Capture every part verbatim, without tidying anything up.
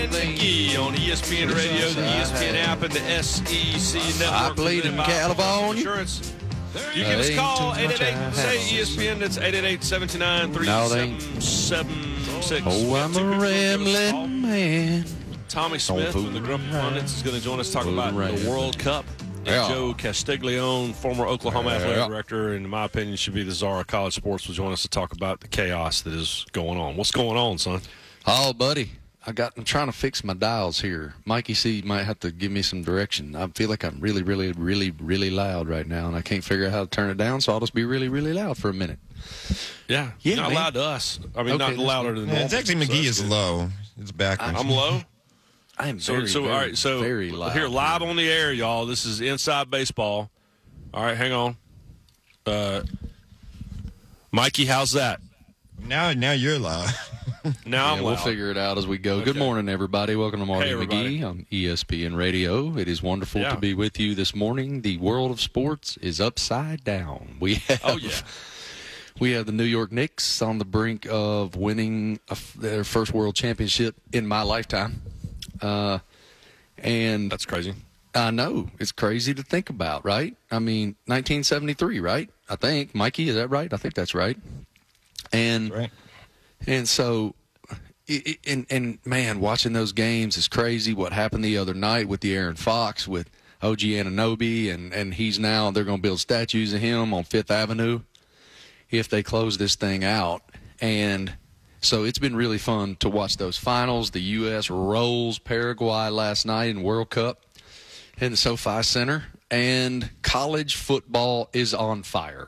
McGee on E S P N Radio, the E S P N app, and the S E C Network. I bleed in California. Insurance. You give us a call, eight eight eight, say E S P N, that's eight eight eight, seven two nine, three seven seven six. Oh, I'm a rambling man. Tommy Smith from the Grumpy Pundits is going to join us to talk about the World Cup. And Yeah. Joe Castiglione, former Oklahoma athletic Yeah. director, and in my opinion should be the czar of college sports, will join us to talk about the chaos that is going on. What's going on, son? Oh, buddy, I got. I'm trying to fix my dials here. Mikey C might have to give me some direction. I feel like I'm really, really, really, really loud right now, and I can't figure out how to turn it down, so I'll just be really, really loud for a minute. Yeah, Yeah, not man. loud to us. I mean, Okay, not louder than Yeah, normal. it's actually so McGee that's is good. low. It's backwards. I'm low. I am So, very, so very, all right. So very loud. here, live on the air, y'all. This is Inside Baseball. All right, hang on. Uh, Mikey, how's that? Now, now you're loud. Now Yeah, I'm we'll loud. figure it out as we go. Good Okay. morning, everybody. Welcome to Marty Hey, everybody. McGee on E S P N Radio. It is wonderful Yeah. to be with you this morning. The world of sports is upside down. We have, Oh yeah. we have the New York Knicks on the brink of winning a f their first world championship in my lifetime. Uh, and That's crazy. I know it's crazy to think about, right? I mean, nineteen seventy-three, right? I think, Mikey, is that right? I think that's right. And Right. and so, i- i- and, and man, watching those games is crazy. What happened the other night with the Aaron Fox, with O G Anunoby, and, and he's now, they're going to build statues of him on Fifth Avenue if they close this thing out. And so it's been really fun to watch those finals. The U S rolls Paraguay last night in World Cup in the SoFi Center, and college football is on fire.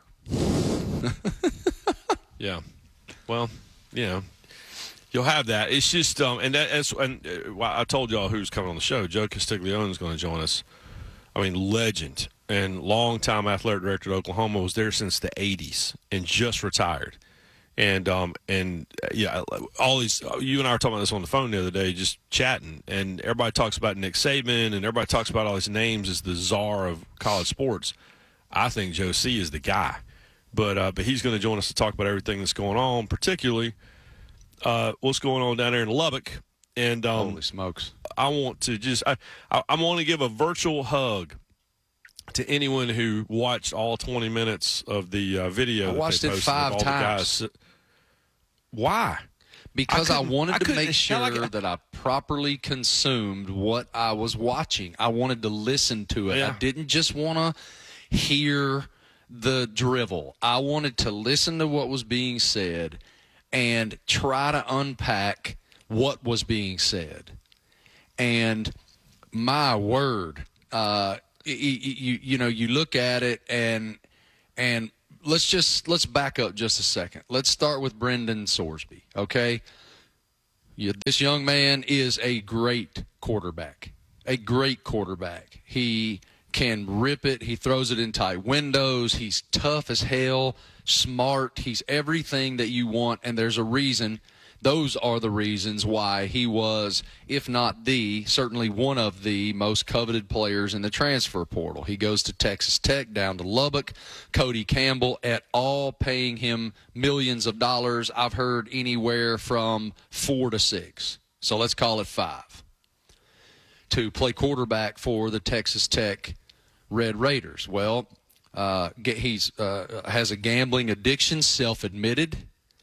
Yeah. Well, you know, you'll have that. It's just, um, and that, that's, and uh, well, I told y'all who's coming on the show. Joe Castiglione is going to join us. I mean, legend and longtime athletic director at Oklahoma, was there since the eighties and just retired. And, um, and uh, yeah, all these, you and I were talking about this on the phone the other day, just chatting, and everybody talks about Nick Saban, and everybody talks about all these names as the czar of college sports. I think Joe C is the guy. But uh, but he's going to join us to talk about everything that's going on, particularly uh, what's going on down there in Lubbock. And um, Holy smokes. I want to just I, I, I want to give a virtual hug to anyone who watched all twenty minutes of the uh, video. I that watched they it posted five of all times. The guys. Why? Because I I, couldn't- wanted I to couldn't- make hell, I sure could- that I properly consumed what I was watching. I wanted to listen to it. Yeah. I didn't just want to hear the drivel. I wanted to listen to what was being said and try to unpack what was being said. And my word, uh, you, you, you know, you look at it and and let's just let's back up just a second. Let's start with Brendan Sorsby, okay? Yeah, this young man is a great quarterback, a great quarterback. He can rip it. He throws it in tight windows. He's tough as hell, smart. He's everything that you want, and there's a reason. Those are the reasons why he was, if not the, certainly one of the most coveted players in the transfer portal. He goes to Texas Tech, down to Lubbock. Cody Campbell et al. Paying him millions of dollars. I've heard anywhere from four to six. So let's call it five. To play quarterback for the Texas Tech Red Raiders. Well, uh, he's uh, has a gambling addiction, self-admitted,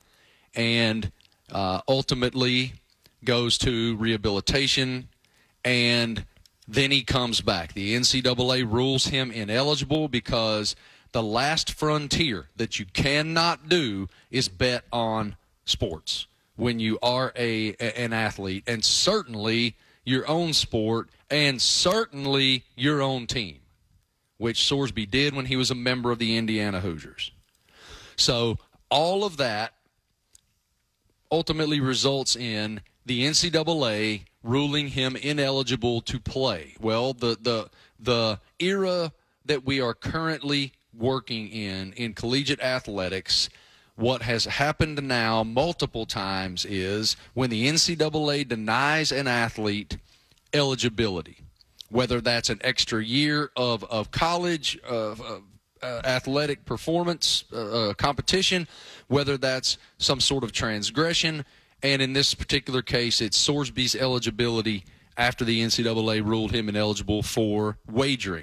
and uh, ultimately goes to rehabilitation, and then he comes back. The N C double A rules him ineligible because the last frontier that you cannot do is bet on sports when you are a an athlete, and certainly your own sport, and certainly your own team, which Sorsby did when he was a member of the Indiana Hoosiers. So all of that ultimately results in the N C double A ruling him ineligible to play. Well, the the the era that we are currently working in in collegiate athletics, what has happened now multiple times is when the N C double A denies an athlete eligibility, whether that's an extra year of, of college, of, of uh, athletic performance uh, uh, competition, whether that's some sort of transgression, And in this particular case, it's Sorsby's eligibility after the N C double A ruled him ineligible for wagering.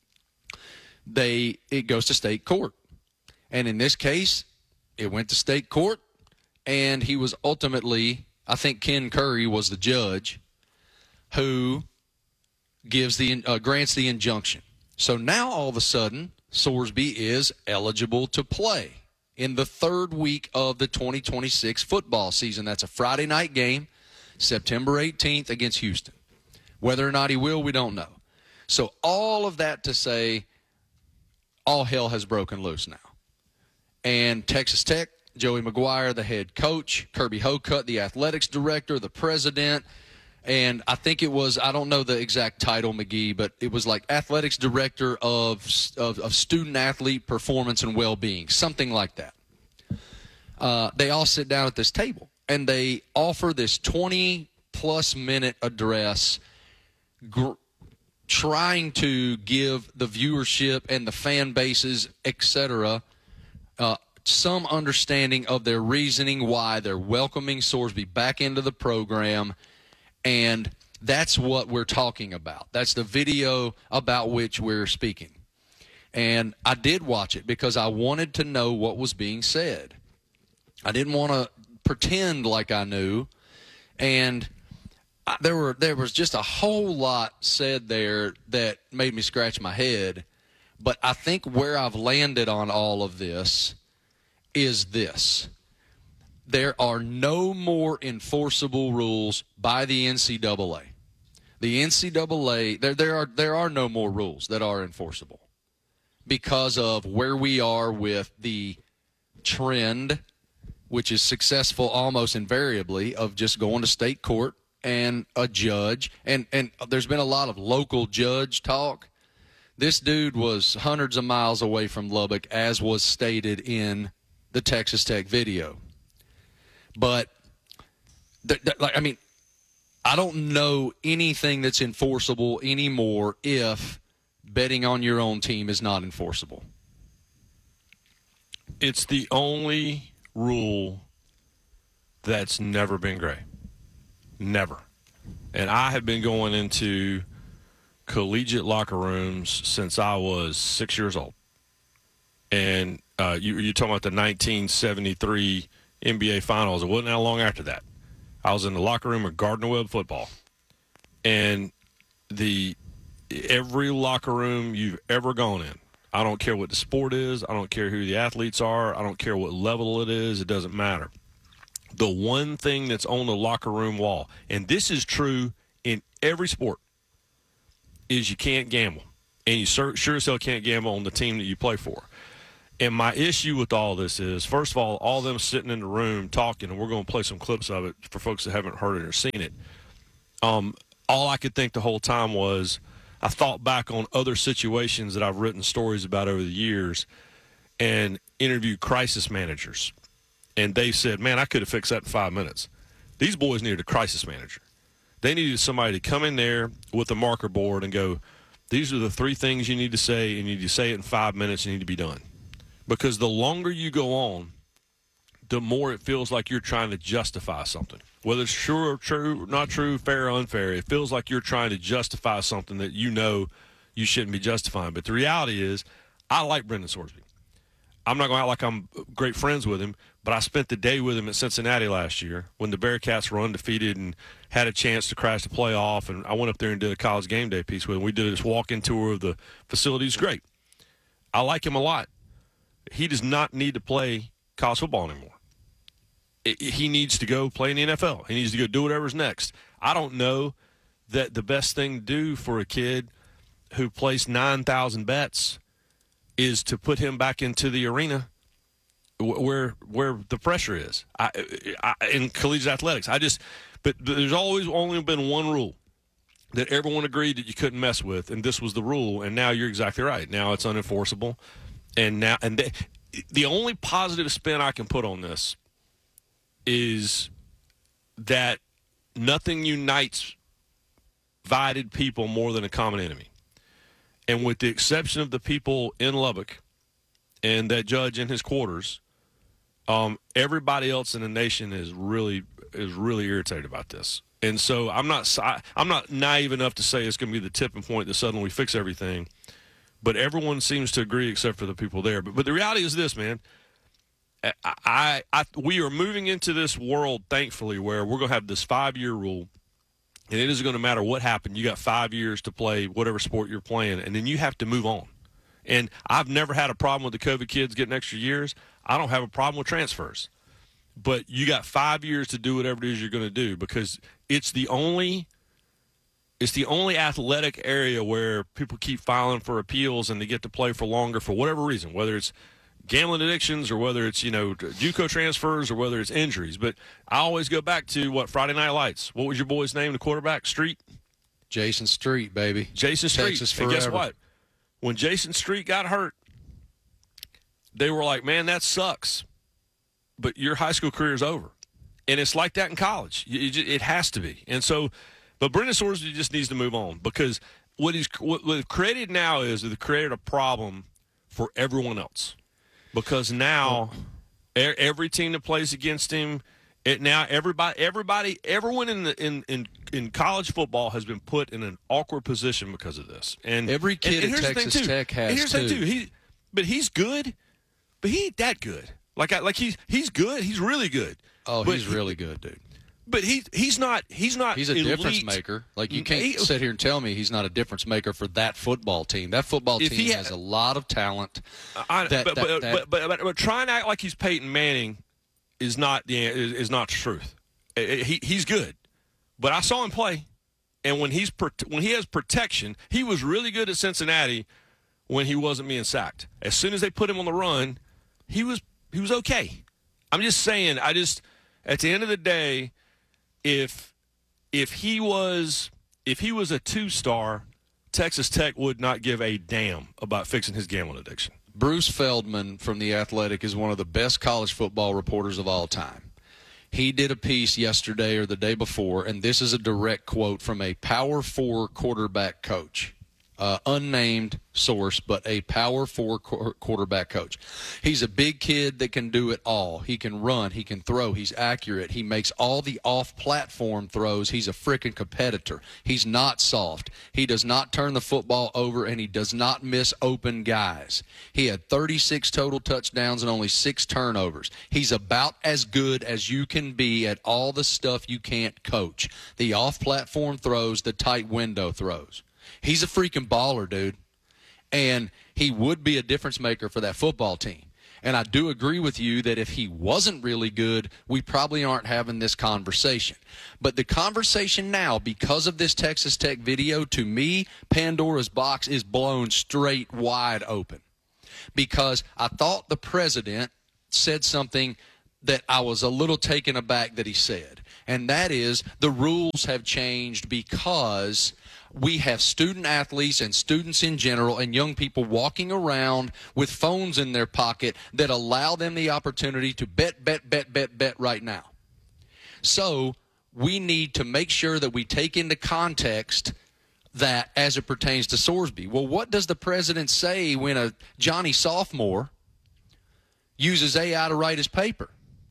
They it goes to state court. And in this case, it went to state court, and he was ultimately, I think Ken Curry was the judge who gives the uh, grants the injunction. So now all of a sudden, Sorsby is eligible to play in the third week of the twenty twenty-six football season. That's a Friday night game, September eighteenth against Houston. Whether or not he will, we don't know. So all of that to say, all hell has broken loose now. And Texas Tech, Joey McGuire, the head coach, Kirby Hocutt, the athletics director, the president, and I think it was, I don't know the exact title, McGee, but it was like athletics director of, of, of student-athlete performance and well-being, something like that. Uh, they all sit down at this table, and they offer this twenty-plus minute address gr- trying to give the viewership and the fan bases, et cetera, uh, some understanding of their reasoning why they're welcoming Sorsby back into the program. And that's what we're talking about. That's the video about which we're speaking. And I did watch it because I wanted to know what was being said. I didn't want to pretend like I knew. And I, there were there was just a whole lot said there that made me scratch my head. But I think where I've landed on all of this is this. There are no more enforceable rules by the N C double A. The N C double A, there, there are there are no more rules that are enforceable because of where we are with the trend, which is successful almost invariably, of just going to state court and a judge. And, and there's been a lot of local judge talk. This dude was hundreds of miles away from Lubbock, as was stated in the Texas Tech video. But, th- th- like, I mean, I don't know anything that's enforceable anymore if betting on your own team is not enforceable. It's the only rule that's never been gray. Never. And I have been going into collegiate locker rooms since I was six years old. And uh, you, you're talking about the nineteen seventy-three N B A Finals. It wasn't that long after that. I was in the locker room of Gardner-Webb football. And the every locker room you've ever gone in, I don't care what the sport is, I don't care who the athletes are, I don't care what level it is, it doesn't matter. The one thing that's on the locker room wall, and this is true in every sport, is you can't gamble. And you sure, sure as hell can't gamble on the team that you play for. And my issue with all this is, first of all, all of them sitting in the room talking, and we're going to play some clips of it for folks that haven't heard it or seen it. Um, all I could think the whole time was, I thought back on other situations that I've written stories about over the years and interviewed crisis managers. And they said, man, I could have fixed that in five minutes. These boys needed a crisis manager. They needed somebody to come in there with a marker board and go, these are the three things you need to say, and you need to say it in five minutes, and you need to be done. Because the longer you go on, the more it feels like you're trying to justify something. Whether it's true or true, not true, fair or unfair, it feels like you're trying to justify something that you know you shouldn't be justifying. But the reality is, I like Brendan Sorsby. I'm not going to act like I'm great friends with him, but I spent the day with him at Cincinnati last year when the Bearcats were undefeated and had a chance to crash the playoff, and I went up there and did a college game day piece with him. We did this walk-in tour of the facility. It's great. I like him a lot. He does not need to play college football anymore. He needs to go play in the N F L. He needs to go do whatever's next. I don't know that the best thing to do for a kid who placed nine thousand bets is to put him back into the arena where where the pressure is. I, I, in collegiate athletics, I just – but there's always only been one rule that everyone agreed that you couldn't mess with, and this was the rule, and now you're exactly right. Now it's unenforceable. And now, and they, the only positive spin I can put on this is that nothing unites divided people more than a common enemy. And with the exception of the people in Lubbock and that judge in his quarters, um, everybody else in the nation is really is really irritated about this. And so I'm not I'm not naive enough to say it's going to be the tipping point that suddenly we fix everything. But everyone seems to agree except for the people there. But but the reality is this, man. I, I, I we are moving into this world, thankfully, where we're going to have this five-year rule, and it isn't going to matter what happened. You got five years to play whatever sport you're playing, and then you have to move on. And I've never had a problem with the COVID kids getting extra years. I don't have a problem with transfers. But you got five years to do whatever it is you're going to do, because it's the only it's the only athletic area where people keep filing for appeals and they get to play for longer for whatever reason, whether it's gambling addictions or whether it's, you know, JUCO transfers or whether it's injuries. But I always go back to, what, Friday Night Lights. What was your boy's name, the quarterback? Street? Jason Street, baby. Jason Street. Texas And guess forever. what? When Jason Street got hurt, they were like, man, that sucks. But your high school career is over. And it's like that in college. You- you ju- It has to be. And so, but Brendan Sorsby just needs to move on, because what he's what what they've created now is they've created a problem for everyone else. Because now e- every team that plays against him, it now everybody everybody everyone in the in, in, in college football has been put in an awkward position because of this. And Every kid and, and at here's the thing, Texas too. Tech has And here's the thing, too. too. He, but he's good, but he ain't that good. Like I, like he's he's good. He's really good. Oh, But he's really good, dude. But he he's not he's not He's a elite. difference maker. Like, you can't He- sit here and tell me he's not a difference maker for that football team. That football If team he ha- has a lot of talent. I, that- but, that- but, that- but, but, but, but trying to act like he's Peyton Manning is not the is, is not the truth. Eh, eh, He he's good, but I saw him play, and when he's pro- when he has protection, he was really good at Cincinnati when he wasn't being sacked. As soon as they put him on the run, he was he was okay. I'm just saying. I just at the end of the day, if if he was if he was a two star, Texas Tech would not give a damn about fixing his gambling addiction. Bruce Feldman from The Athletic is one of the best college football reporters of all time. He did a piece yesterday or the day before, and this is a direct quote from a Power Four quarterback coach. Uh, unnamed source, but a Power Four qu- quarterback coach. He's a big kid that can do it all. He can run. He can throw. He's accurate. He makes all the off-platform throws. He's a freaking competitor. He's not soft. He does not turn the football over, and he does not miss open guys. He had thirty-six total touchdowns and only six turnovers. He's about as good as you can be at all the stuff you can't coach. The off-platform throws, the tight window throws. He's a freaking baller, dude. And he would be a difference maker for that football team. And I do agree with you that if he wasn't really good, we probably aren't having this conversation. But the conversation now, because of this Texas Tech video, to me, Pandora's box is blown straight wide open. Because I thought the president said something that I was a little taken aback that he said. And that is, the rules have changed because we have student athletes and students in general and young people walking around with phones in their pocket that allow them the opportunity to bet, bet, bet, bet, bet right now. So we need to make sure that we take into context that as it pertains to Sorsby. Well, what does the president say when a Johnny sophomore uses A I to write his paper?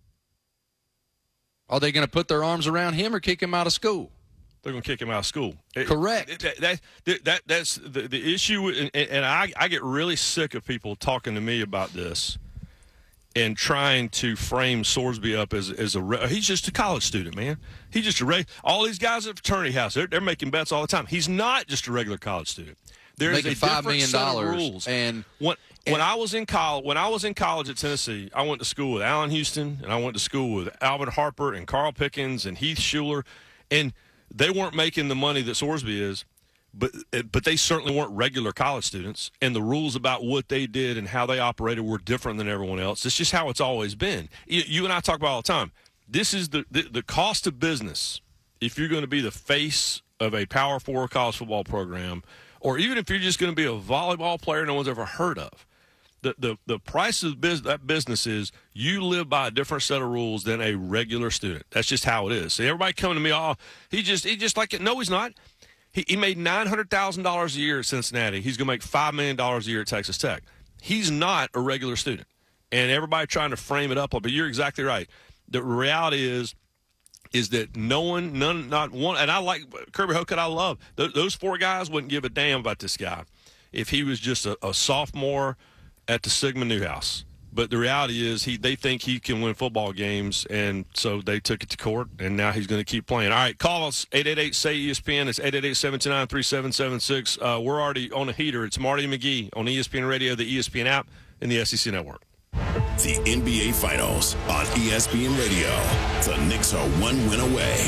Are they going to put their arms around him or kick him out of school? They're going to kick him out of school. It- Correct. That, that, that, that that's the, the issue, and, and I, I get really sick of people talking to me about this and trying to frame Sorsby up as as a re- he's just a college student, man. He's just a re- all these guys at fraternity house, they're, they're making bets all the time. He's not just a regular college student. There's Making a five different million set of dollars, rules. and when and- when I was in college, when I was in college at Tennessee, I went to school with Allen Houston, and I went to school with Alvin Harper and Carl Pickens and Heath Schuler, and they weren't making the money that Sorsby is, but but they certainly weren't regular college students, and the rules about what they did and how they operated were different than everyone else. It's just how it's always been. You, you and I talk about all the time. This is the, the, the cost of business if you're going to be the face of a Power Four college football program, or even if you're just going to be a volleyball player no one's ever heard of. The, the, the price of biz, that business is you live by a different set of rules than a regular student. That's just how it is. So everybody coming to me, oh, he just he just like it. No, he's not. He, he made nine hundred thousand dollars a year at Cincinnati. He's going to make five million dollars a year at Texas Tech. He's not a regular student. And everybody trying to frame it up, but you're exactly right. The reality is is that no one, none, not one, and I like Kirby Hocutt, I love. Th- those four guys wouldn't give a damn about this guy if he was just a, a sophomore at the Sigma Newhouse. But the reality is he they think he can win football games, and so they took it to court, and now he's going to keep playing. All right, call us, eight eight eight, S A Y, E S P N. It's eight eight eight, seven two nine, three seven seven six. Uh, we're already on a heater. It's Marty McGee on E S P N Radio, the E S P N app, and the S E C Network. The N B A Finals on E S P N Radio. The Knicks are one win away.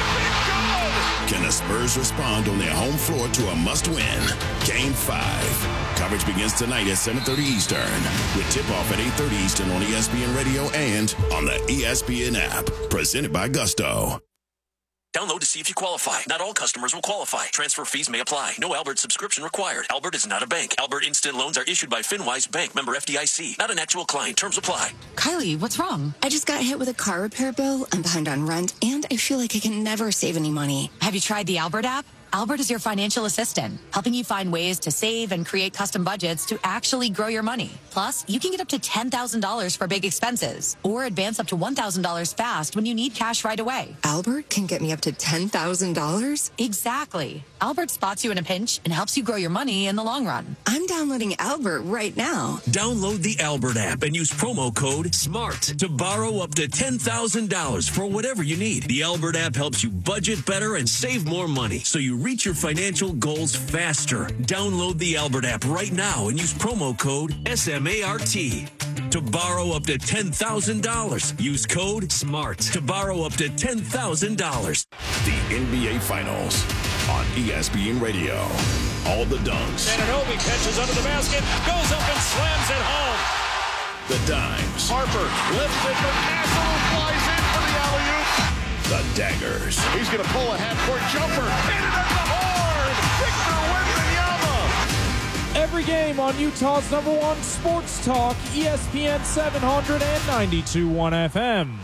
Can the Spurs respond on their home floor to a must-win? Game five. Coverage begins tonight at seven thirty Eastern with tip-off at eight thirty Eastern on E S P N Radio and on the E S P N app. Presented by Gusto. Download to see if you qualify. Not all customers will qualify. Transfer fees may apply. No Albert subscription required. Albert is not a bank. Albert Instant Loans are issued by FinWise Bank, member F D I C. Not an actual client. Terms apply. Kylie, what's wrong? I just got hit with a car repair bill. I'm behind on rent, and I feel like I can never save any money. Have you tried the Albert app? Albert is your financial assistant, helping you find ways to save and create custom budgets to actually grow your money. Plus, you can get up to ten thousand dollars for big expenses or advance up to one thousand dollars fast when you need cash right away. Albert can get me up to ten thousand dollars? Exactly. Albert spots you in a pinch and helps you grow your money in the long run. I'm downloading Albert right now. Download the Albert app and use promo code SMART to borrow up to ten thousand dollars for whatever you need. The Albert app helps you budget better and save more money so you reach your financial goals faster. Download the Albert app right now and use promo code S M A R T to borrow up to ten thousand dollars. Use code SMART to borrow up to ten thousand dollars. The N B A Finals on E S P N Radio. All the dunks. Anunoby catches under the basket, goes up and slams it home. The dimes. Harper lifted for Castle, flies in for the alley-oop. The daggers. He's going to pull a half-court jumper. Hit it at the horn. Victor Wembanyama. Every game on Utah's number one sports talk, E S P N seven ninety-two point one F M.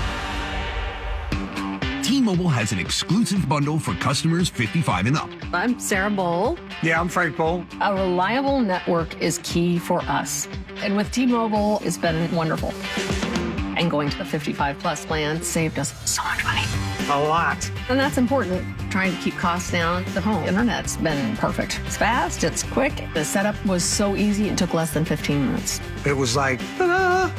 T-Mobile has an exclusive bundle for customers fifty-five and up. I'm Sarah Bowl. Yeah, I'm Frank Bowl. A reliable network is key for us. And with T-Mobile, it's been wonderful. And going to the fifty-five plus plan saved us so much money. A lot. And that's important. Trying to keep costs down. The home internet's been perfect. It's fast, it's quick. The setup was so easy, it took less than fifteen minutes. It was like, ta-da!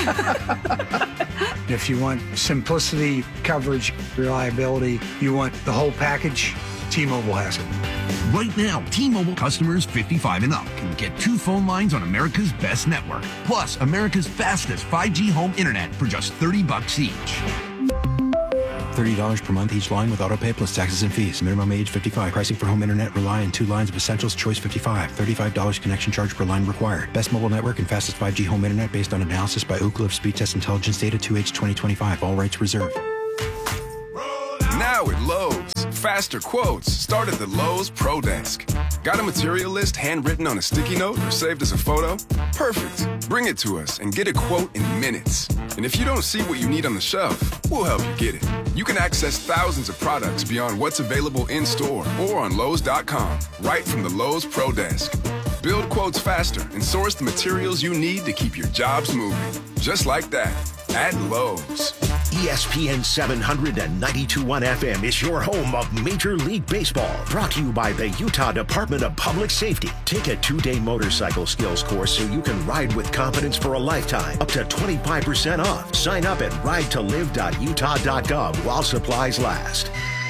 If you want simplicity, coverage, reliability, you want the whole package, T-Mobile has it. Right now, T-Mobile customers fifty-five and up can get two phone lines on America's best network, plus America's fastest five G home internet for just thirty bucks each. thirty dollars per month each line with autopay plus taxes and fees. Minimum age fifty-five. Pricing for home internet rely on two lines of Essentials Choice fifty-five. thirty-five dollars connection charge per line required. Best mobile network and fastest five G home internet based on analysis by Ookla of Speed Test Intelligence Data two H twenty twenty-five. All rights reserved. Now at Lowe's, faster quotes start at the Lowe's Pro Desk. Got a material list handwritten on a sticky note or saved as a photo? Perfect. Bring it to us and get a quote in minutes. And if you don't see what you need on the shelf, we'll help you get it. You can access thousands of products beyond what's available in-store or on Lowe's dot com, right from the Lowe's Pro Desk. Build quotes faster and source the materials you need to keep your jobs moving. Just like that, at Lowe's. E S P N seven ninety-two point one F M is your home of Major League Baseball. Brought to you by the Utah Department of Public Safety. Take a two-day motorcycle skills course so you can ride with confidence for a lifetime. Up to twenty-five percent off. Sign up at ride to live dot utah dot gov while supplies last.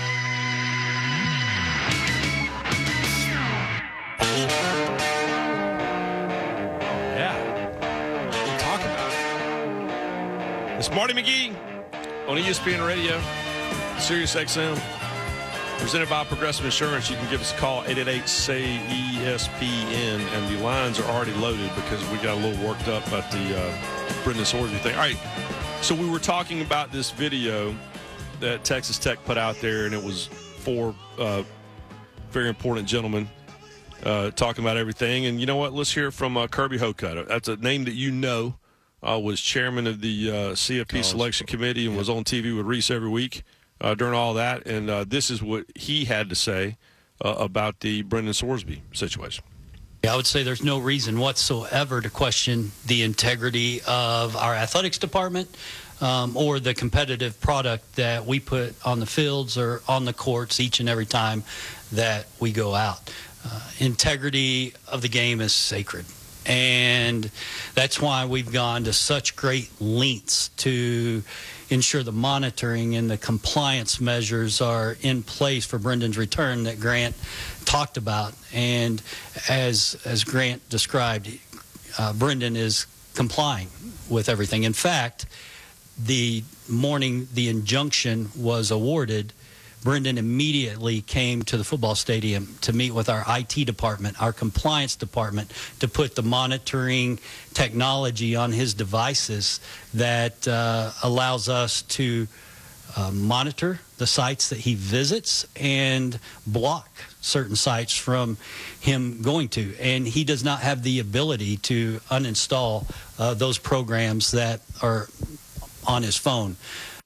Yeah. We'll talk about it. It's Marty McGee on E S P N Radio, Sirius X M, presented by Progressive Insurance. You can give us a call, eight eight eight, S A Y, E S P N, and the lines are already loaded because we got a little worked up about the uh, Brendan Sorsby thing. All right, so we were talking about this video that Texas Tech put out there, and it was four uh, very important gentlemen uh, talking about everything. And you know what? Let's hear from uh, Kirby Hocutt. That's a name that you know. Uh, was chairman of the uh, C F P College Selection Committee and was on T V with Reese every week uh, during all that. And uh, this is what he had to say uh, about the Brendan Sorsby situation. I would say there's no reason whatsoever to question the integrity of our athletics department, um, or the competitive product that we put on the fields or on the courts each and every time that we go out. Uh, integrity of the game is sacred. And that's why we've gone to such great lengths to ensure the monitoring and the compliance measures are in place for Brendan's return that Grant talked about. And as as Grant described, uh, Brendan is complying with everything. In fact, the morning the injunction was awarded, Brendan immediately came to the football stadium to meet with our I T department, our compliance department, to put the monitoring technology on his devices that uh, allows us to uh, monitor the sites that he visits and block certain sites from him going to. And he does not have the ability to uninstall uh, those programs that are on his phone.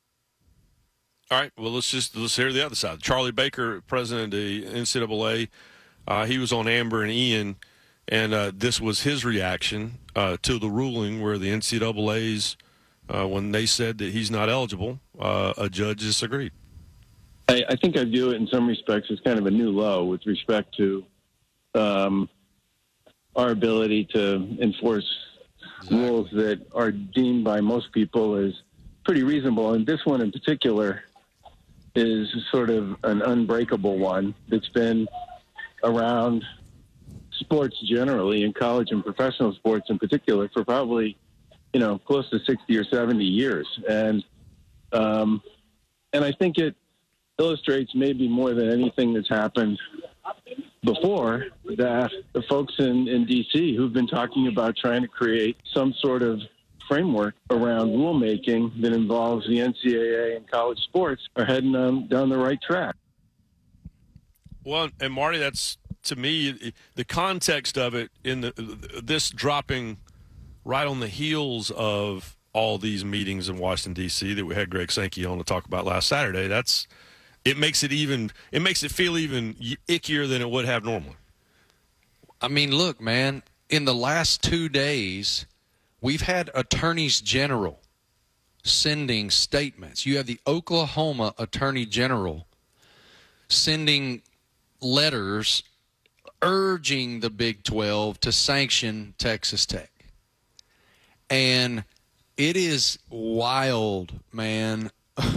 All right, well, let's just let's hear the other side. Charlie Baker, president of the N C double A, uh, he was on Amber and Ian, and uh, this was his reaction uh, to the ruling where the N C double A's, uh, when they said that he's not eligible, uh, a judge disagreed. I, I think I view it in some respects as kind of a new low with respect to um, our ability to enforce exactly. rules that are deemed by most people as pretty reasonable. And this one in particular is sort of an unbreakable one that's been around sports generally, in college and professional sports in particular, for probably, you know, close to sixty or seventy years. And, um, and I think it illustrates maybe more than anything that's happened before that the folks in, in D C who've been talking about trying to create some sort of framework around rulemaking that involves the N C double A and college sports are heading um, down the right track. Well, and Marty, that's, to me, the context of it in the this dropping right on the heels of all these meetings in Washington, D C that we had Greg Sankey on to talk about last Saturday. That's it makes it even it makes it feel even ickier than it would have normally. I mean, look, man, in the last two days, we've had attorneys general sending statements. You have the Oklahoma Attorney General sending letters urging the Big twelve to sanction Texas Tech. And it is wild, man.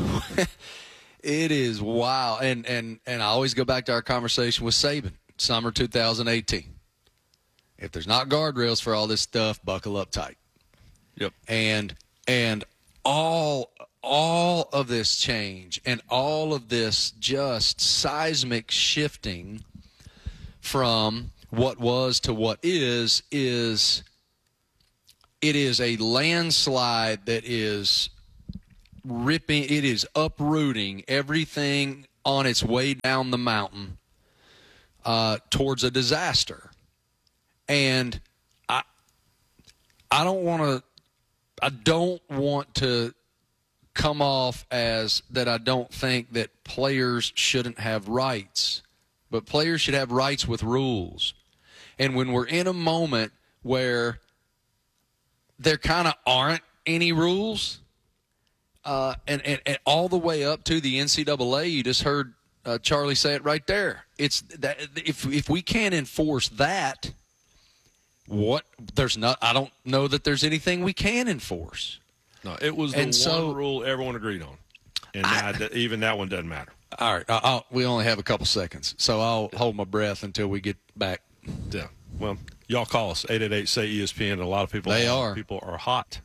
It is wild. And, and, and I always go back to our conversation with Saban, summer two thousand eighteen. If there's not guardrails for all this stuff, buckle up tight. Yep. And and all all of this change and all of this just seismic shifting from what was to what is is it is a landslide that is ripping, it is uprooting everything on its way down the mountain uh, towards a disaster. And I I don't want to I don't want to come off as that I don't think that players shouldn't have rights, but players should have rights with rules. And when we're in a moment where there kind of aren't any rules, uh, and, and, and all the way up to the N C double A, you just heard uh, Charlie say it right there. It's that if if we can't enforce that, what there's not, I don't know that there's anything we can enforce. No, it was the and one so, rule everyone agreed on, and I, now, even that one doesn't matter. All right, I'll, we only have a couple seconds, so I'll hold my breath until we get back. Yeah, well, y'all call us eight eight eight say E S P N. A lot of people, they are, are people are hot.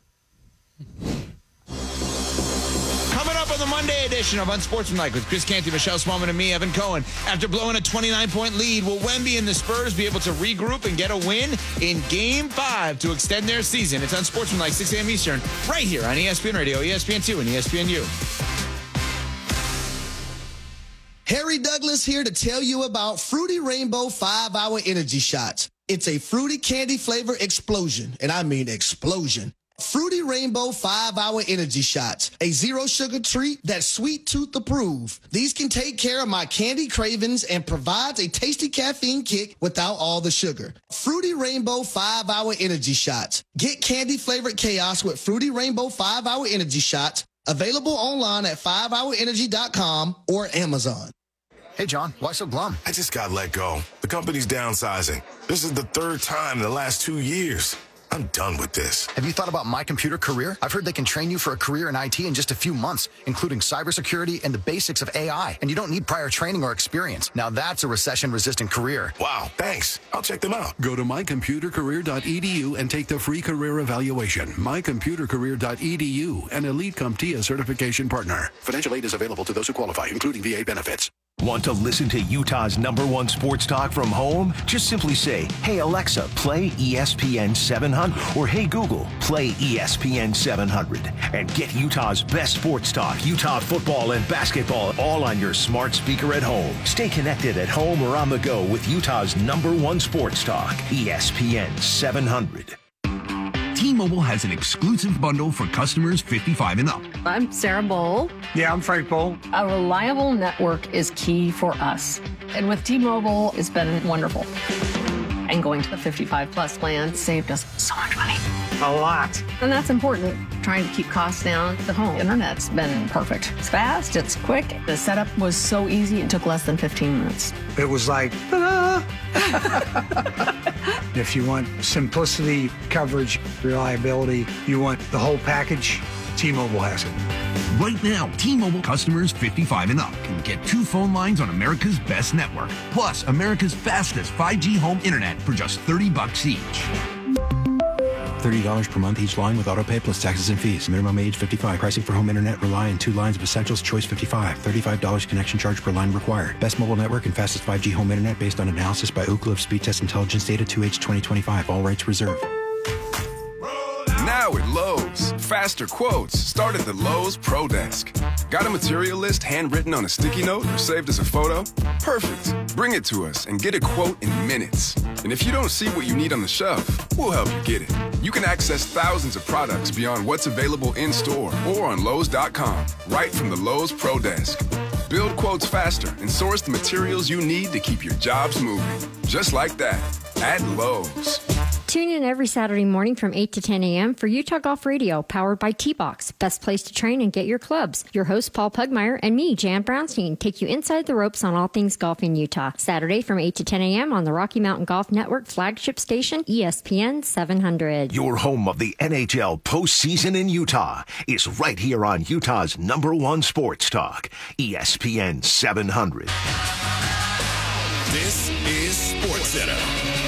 Coming up on the Monday edition of Unsportsmanlike with Chris Canty, Michelle Smallman, and me, Evan Cohen. After blowing a twenty-nine point lead, will Wemby and the Spurs be able to regroup and get a win in Game five to extend their season? It's Unsportsmanlike, six a.m. Eastern, right here on E S P N Radio, E S P N two, and E S P N U. Harry Douglas here to tell you about Fruity Rainbow five hour Energy Shots. It's a fruity candy flavor explosion, and I mean explosion. Fruity Rainbow five hour Energy Shots, a zero-sugar treat that's sweet tooth approved. These can take care of my candy cravings and provides a tasty caffeine kick without all the sugar. Fruity Rainbow five hour Energy Shots. Get candy-flavored chaos with Fruity Rainbow five hour Energy Shots. Available online at five hour energy dot com or Amazon. Hey, John, why so glum? I just got let go. The company's downsizing. This is the third time in the last two years. I'm done with this. Have you thought about My Computer Career? I've heard they can train you for a career in I T in just a few months, including cybersecurity and the basics of A I. And you don't need prior training or experience. Now that's a recession-resistant career. Wow, thanks. I'll check them out. Go to my computer career dot e d u and take the free career evaluation. my computer career dot e d u, an Elite CompTIA certification partner. Financial aid is available to those who qualify, including V A benefits. Want to listen to Utah's number one sports talk from home? Just simply say, hey, Alexa, play E S P N seven hundred, or hey, Google, play E S P N seven hundred, and get Utah's best sports talk, Utah football and basketball, all on your smart speaker at home. Stay connected at home or on the go with Utah's number one sports talk, E S P N seven hundred. T-Mobile has an exclusive bundle for customers fifty-five and up. I'm Sarah Bowl. Yeah, I'm Frank Bowl. A reliable network is key for us. And with T-Mobile, it's been wonderful. And going to the fifty-five plus plan saved us so much money. A lot. And that's important. Trying to keep costs down. The home internet's been perfect. It's fast, it's quick. The setup was so easy, it took less than fifteen minutes. It was like, ta-da! If you want simplicity, coverage, reliability, you want the whole package, T-Mobile has it. Right now, T-Mobile customers fifty-five and up can get two phone lines on America's best network, plus America's fastest five G home internet for just thirty bucks each. thirty dollars per month each line with autopay plus taxes and fees. Minimum age fifty-five. Pricing for home internet rely on two lines of essentials. Choice fifty-five. thirty-five dollars connection charge per line required. Best mobile network and fastest five G home internet based on analysis by Ookla of Speed Test Intelligence Data two H twenty twenty-five. All rights reserved. Now at Lowe's, faster quotes start at the Lowe's Pro Desk. Got a material list handwritten on a sticky note or saved as a photo? Perfect. Bring it to us and get a quote in minutes. And if you don't see what you need on the shelf, we'll help you get it. You can access thousands of products beyond what's available in-store or on Lowe's dot com, right from the Lowe's Pro Desk. Build quotes faster and source the materials you need to keep your jobs moving. Just like that, at Lowe's. Tune in every Saturday morning from eight to ten a.m. for Utah Golf Radio, powered by T-Box. Best place to train and get your clubs. Your host, Paul Pugmire, and me, Jan Brownstein, take you inside the ropes on all things golf in Utah. Saturday from eight to ten a.m. on the Rocky Mountain Golf Network flagship station, E S P N seven hundred. Your home of the N H L postseason in Utah is right here on Utah's number one sports talk, E S P N seven hundred. This is SportsCenter.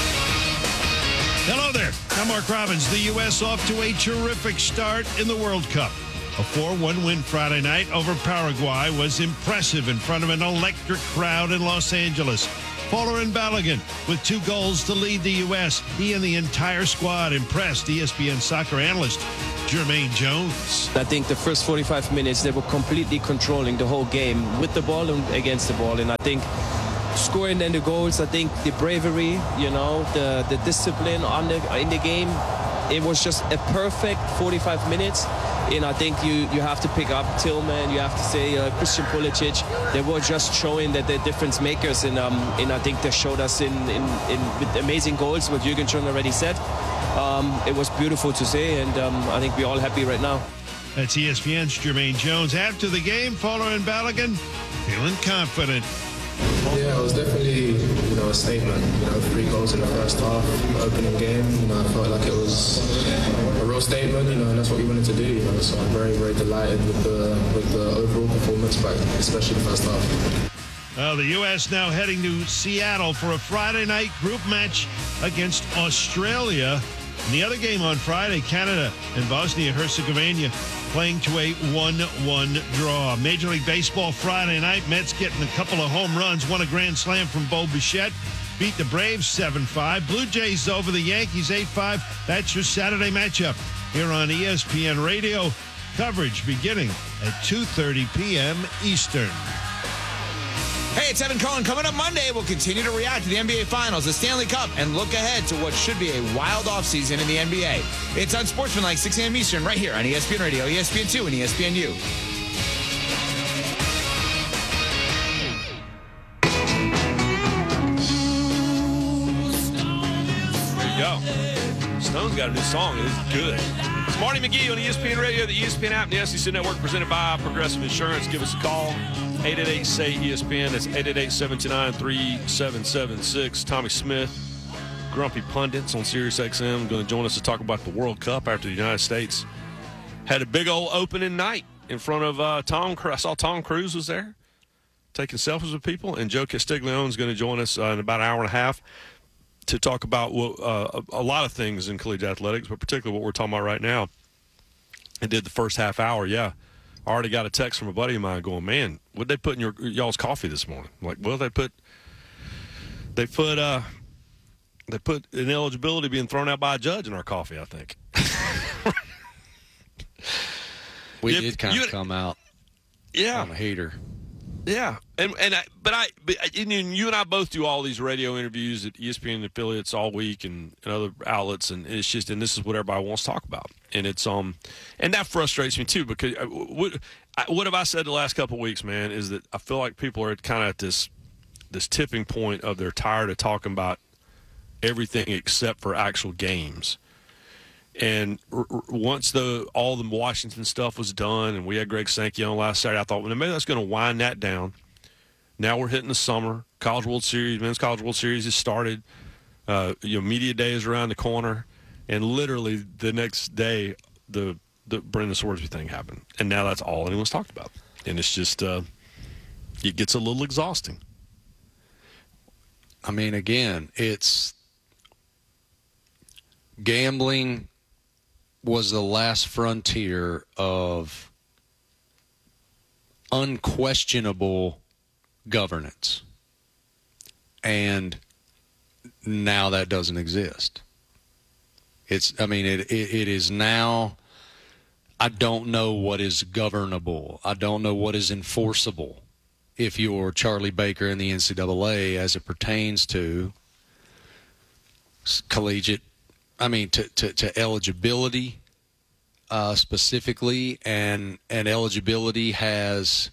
Hello there. I'm Mark Robbins. The U S off to a terrific start in the World Cup. A four one win Friday night over Paraguay was impressive in front of an electric crowd in Los Angeles. Folarin Balogun with two goals to lead the U S. He and the entire squad impressed E S P N soccer analyst Jermaine Jones. I think the first forty-five minutes, they were completely controlling the whole game with the ball and against the ball. And I think scoring then the goals, I think the bravery, you know, the, the discipline on the, in the game, it was just a perfect forty-five minutes. And I think you, you have to pick up Tillman, you have to say uh, Christian Pulisic. They were just showing that they're difference makers. And, um, and I think they showed us in, in, in with amazing goals, what Jürgen schon already said. Um, it was beautiful to see, and um, I think we're all happy right now. That's E S P N's Jermaine Jones. After the game, Folarin Balogun feeling confident. Yeah, it was definitely, you know, a statement. You know, three goals in the first half, opening game. You know, I felt like it was a real statement. You know, and that's what we wanted to do. You know, so I'm very, very delighted with the with the overall performance, but especially the first half. Well, the U S now heading to Seattle for a Friday night group match against Australia. And the other game on Friday, Canada and Bosnia-Herzegovina playing to a one one draw. Major League Baseball Friday night, Mets getting a couple of home runs, won a grand slam from Bo Bichette, beat the Braves seven five. Blue Jays over the Yankees eight five. That's your Saturday matchup here on E S P N Radio. Coverage beginning at two thirty p.m. Eastern. Hey, it's Evan Cohen. Coming up Monday, we'll continue to react to the N B A Finals, the Stanley Cup, and look ahead to what should be a wild offseason in the N B A. It's Unsportsmanlike, six a.m. Eastern, right here on E S P N Radio, E S P N two, and E S P N U. Go. Stone's got a new song. It's good. It's Marty McGee on E S P N Radio, the E S P N app, and the S E C Network, presented by Progressive Insurance. Give us a call, eight eight eight, S A Y, E S P N. That's eight eight eight, seven two nine, three seven seven six. Tommy Smith, Grumpy Pundits on Sirius X M, going to join us to talk about the World Cup after the United States had a big old opening night in front of uh, Tom Cruise. I saw Tom Cruise was there taking selfies with people, and Joe Castiglione is going to join us uh, in about an hour and a half to talk about uh, a lot of things in collegiate athletics, but particularly what we're talking about right now. I did the first half hour, yeah. I already got a text from a buddy of mine going, man, what'd they put in your y'all's coffee this morning? I'm like, well, they put they put uh, they put ineligibility being thrown out by a judge in our coffee, I think. we you, did kind you, of come out yeah. on a hater. Yeah, and and I, but I, but and you and I both do all these radio interviews at E S P N affiliates all week and, and other outlets, and it's just, and this is what everybody wants to talk about, and it's um, and that frustrates me too, because I, what I, what have I said the last couple of weeks, man, is that I feel like people are kind of at this this tipping point of they're tired of talking about everything except for actual games. And r- r- once the all the Washington stuff was done, and we had Greg Sankey on last Saturday, I thought, well, maybe that's going to wind that down. Now we're hitting the summer. College World Series, Men's College World Series has started. Uh, you know, media day is around the corner, and literally the next day, the the Brendan Swordsby thing happened, and now that's all anyone's talked about, and it's just uh, it gets a little exhausting. I mean, again, it's gambling was the last frontier of unquestionable governance. And now that doesn't exist. It's, I mean, it, it, it is now, I don't know what is governable. I don't know what is enforceable if you're Charlie Baker in the N C double A as it pertains to collegiate, I mean, to, to, to eligibility uh, specifically, and and eligibility has,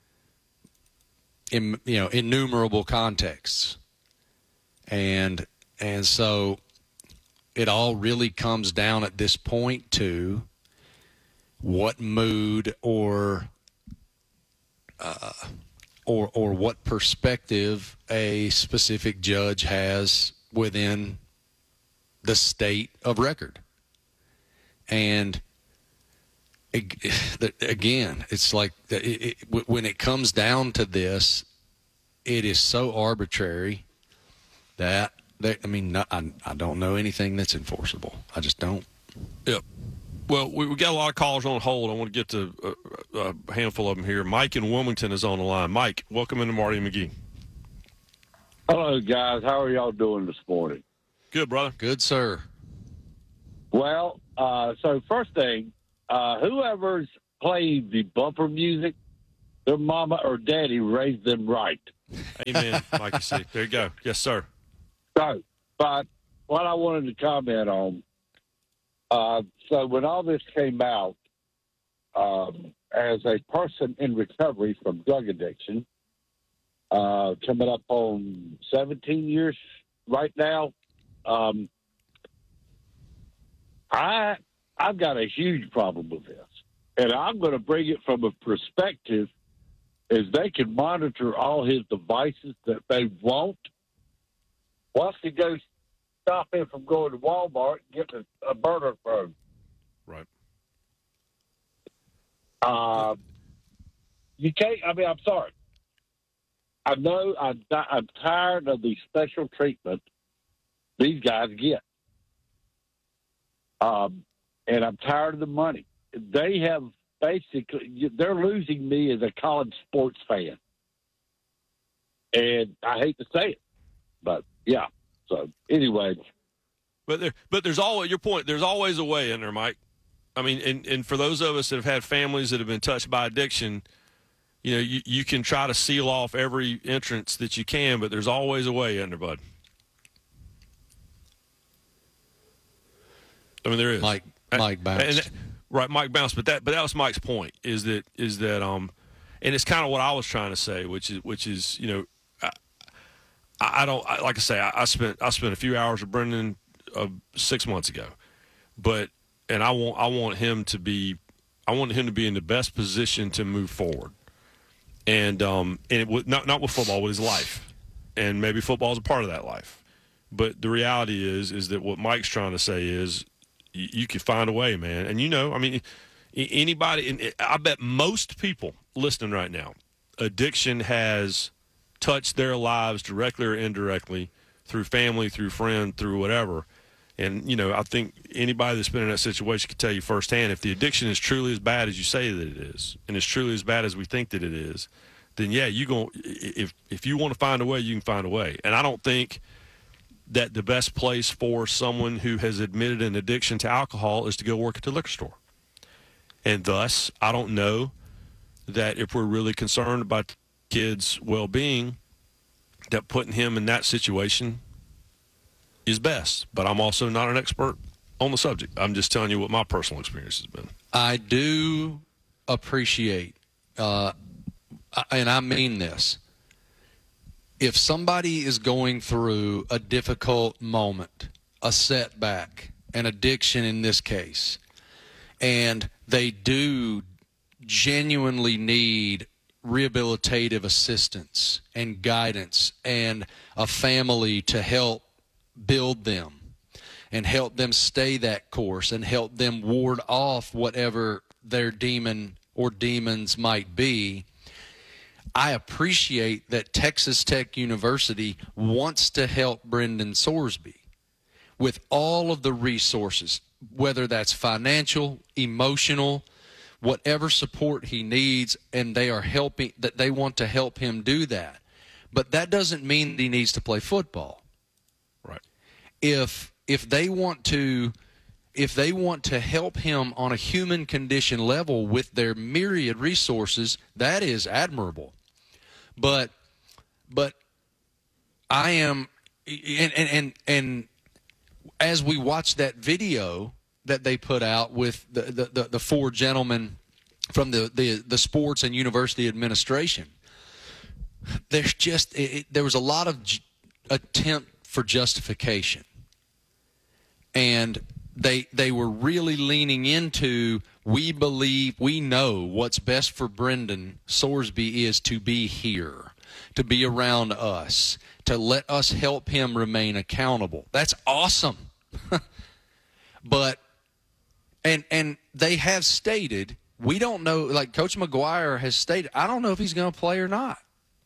in, you know, innumerable contexts, and and so it all really comes down at this point to what mood or uh, or or what perspective a specific judge has within the state of record. And again, it's like it, it, when it comes down to this, it is so arbitrary that, they, I mean, not, I, I don't know anything that's enforceable. I just don't. Yep. Well, we, we got a lot of callers on hold. I want to get to a, a handful of them here. Mike in Wilmington is on the line. Mike, welcome into Marty McGee. Hello, guys. How are y'all doing this morning? Good, brother. Good, sir. Well, uh, so first thing, uh, whoever's playing the bumper music, their mama or daddy raised them right. Amen, Mikey C. There you go. Yes, sir. So, but what I wanted to comment on, uh, so when all this came out, um, as a person in recovery from drug addiction, uh, coming up on seventeen years right now, um, I, I've got a huge problem with this. And I'm going to bring it from a perspective is they can monitor all his devices that they want. Once he goes, stop him from going to Walmart and getting a, a burner phone. Right. Uh, you can't, I mean, I'm sorry. I know I'm, I'm tired of the special treatment these guys get. Um, and I'm tired of the money. They have basically, they're losing me as a college sports fan. And I hate to say it, but yeah. So anyway. But there, but there's always, your point, there's always a way in there, Mike. I mean, and, and for those of us that have had families that have been touched by addiction, you know, you, you can try to seal off every entrance that you can, but there's always a way, isn't there, bud? I mean, there is. Mike, Mike bounced. And, right, Mike bounced. But that, but that was Mike's point. Is that, is that, um, and it's kind of what I was trying to say, which is, which is, you know, I, I don't I, like I say, I, I spent, I spent a few hours with Brendan uh, six months ago, but, and I want, I want him to be, I want him to be in the best position to move forward, and, um, and it would not, not with football, with his life, and maybe football is a part of that life, but the reality is, is that what Mike's trying to say is, you, you can find a way, man. And, you know, I mean, anybody, and I bet most people listening right now, addiction has touched their lives directly or indirectly through family, through friend, through whatever. And, you know, I think anybody that's been in that situation can tell you firsthand, if the addiction is truly as bad as you say that it is, and it's truly as bad as we think that it is, then, yeah, you going if if you want to find a way, you can find a way. And I don't think that the best place for someone who has admitted an addiction to alcohol is to go work at the liquor store. And thus, I don't know that if we're really concerned about the kid's well-being, that putting him in that situation is best. But I'm also not an expert on the subject. I'm just telling you what my personal experience has been. I do appreciate, uh, and I mean this, if somebody is going through a difficult moment, a setback, an addiction in this case, and they do genuinely need rehabilitative assistance and guidance and a family to help build them and help them stay that course and help them ward off whatever their demon or demons might be, I appreciate that Texas Tech University wants to help Brendan Sorsby with all of the resources, whether that's financial, emotional, whatever support he needs, and they are helping, that they want to help him do that. But that doesn't mean that he needs to play football. Right. If if they want to if they want to help him on a human condition level with their myriad resources, that is admirable. But but I am and and and, and as we watch that video that they put out with the, the, the, the four gentlemen from the, the, the sports and university administration, there's just it, there was a lot of j- attempt for justification, and they they were really leaning into, we believe, we know what's best for Brendan Sorsby is to be here, to be around us, to let us help him remain accountable. That's awesome. But and and they have stated, we don't know, like Coach McGuire has stated, I don't know if he's going to play or not.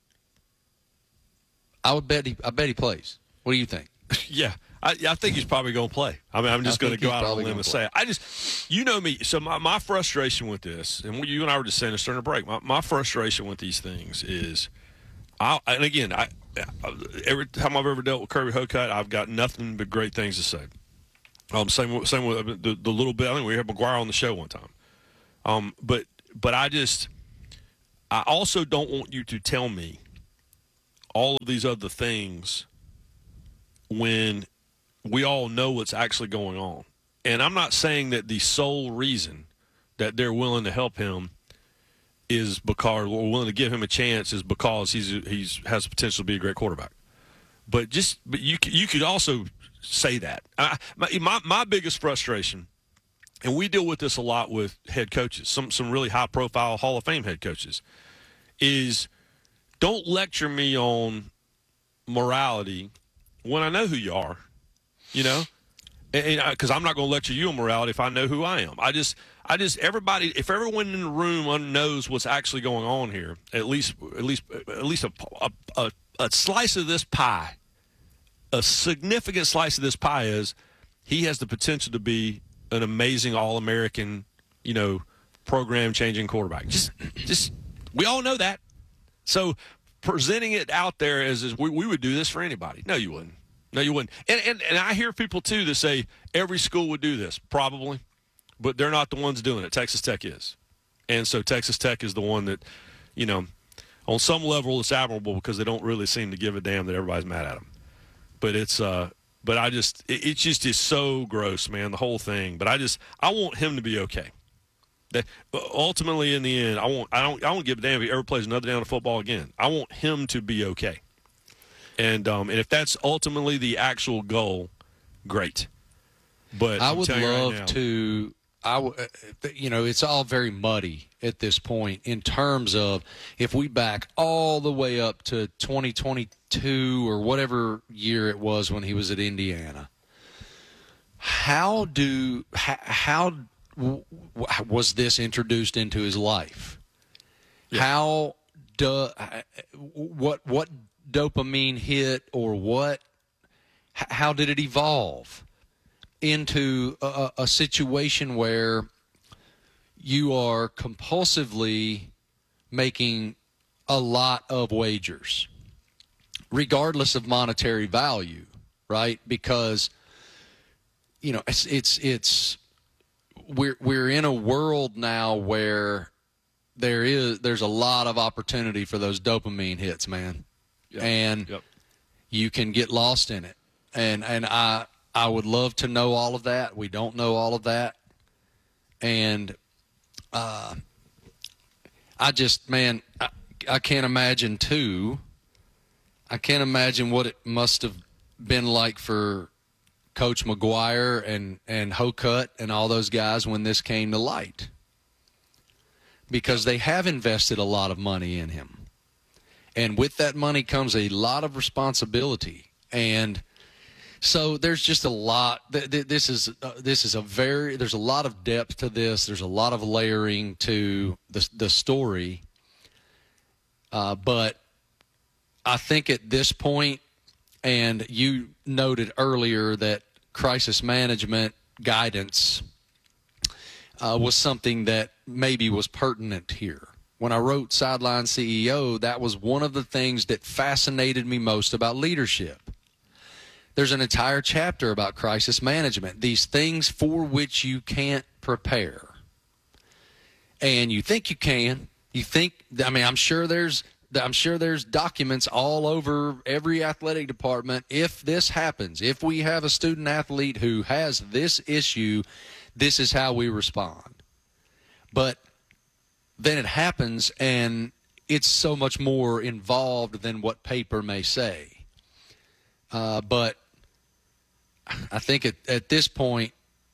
I would bet he I bet he plays. What do you think? Yeah. I, I think he's probably going to play. I mean, I'm just going to go out on a limb and say it. I just, you know me. So my, my frustration with this, and you and I were just saying this during the break, my, my frustration with these things is, I and again, I every time I've ever dealt with Kirby Hocutt, I've got nothing but great things to say. Um, same same with the, the little bit. I think we had McGuire on the show one time. Um, but but I just, I also don't want you to tell me all of these other things when we all know what's actually going on. And I'm not saying that the sole reason that they're willing to help him is because, or willing to give him a chance, is because he's he's has the potential to be a great quarterback. But just, but you you could also say that. I, my, my my biggest frustration, and we deal with this a lot with head coaches, some some really high profile Hall of Fame head coaches, is don't lecture me on morality when I know who you are. You know, because I'm not going to lecture you on morality if I know who I am. I just, I just, everybody, if everyone in the room knows what's actually going on here, at least, at least, at least a, a, a, a slice of this pie, a significant slice of this pie is, he has the potential to be an amazing All-American, you know, program-changing quarterback. Just, just, we all know that. So presenting it out there as, as we, we would do this for anybody. No, you wouldn't. No, you wouldn't. And, and and I hear people, too, that say every school would do this. Probably. But they're not the ones doing it. Texas Tech is. And so Texas Tech is the one that, you know, on some level it's admirable because they don't really seem to give a damn that everybody's mad at them. But it's, uh, but I just, it, it just is so gross, man, the whole thing. But I just, I want him to be okay. That ultimately, in the end, I want, I don't, I don't give a damn if he ever plays another down of football again. I want him to be okay. And um, and if that's ultimately the actual goal, great. But I I'm would telling you right love now, to. I, w- you know, it's all very muddy at this point in terms of if we back all the way up to twenty twenty-two or whatever year it was when he was at Indiana. How do how, how w- was this introduced into his life? Yeah. How do what what dopamine hit or what? How did it evolve into a, a situation where you are compulsively making a lot of wagers, regardless of monetary value, right? Because, you know, it's it's it's we're we're in a world now where there is there's a lot of opportunity for those dopamine hits, man, yep. and yep. you can get lost in it, and and I. I would love to know all of that. We don't know all of that. And uh, I just, man, I, I can't imagine, too. I can't imagine what it must have been like for Coach McGuire and, and Hokut and all those guys when this came to light. Because they have invested a lot of money in him. And with that money comes a lot of responsibility. And so there's just a lot. This is uh, this is a very. There's a lot of depth to this. There's a lot of layering to the the story. Uh, but I think at this point, and you noted earlier that crisis management guidance uh, was something that maybe was pertinent here. When I wrote Sideline C E O, that was one of the things that fascinated me most about leadership. There's an entire chapter about crisis management, these things for which you can't prepare. And you think you can. You think, I mean, I'm sure there's I'm sure there's documents all over every athletic department. If this happens, if we have a student athlete who has this issue, this is how we respond. But then it happens, and it's so much more involved than what paper may say. Uh, but I think at, at this point,